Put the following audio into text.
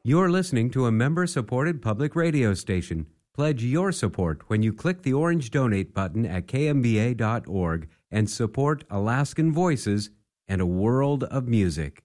You're listening to a member-supported public radio station. Pledge your support when you click the orange donate button at kmba.org and support Alaskan Voices and a world of music.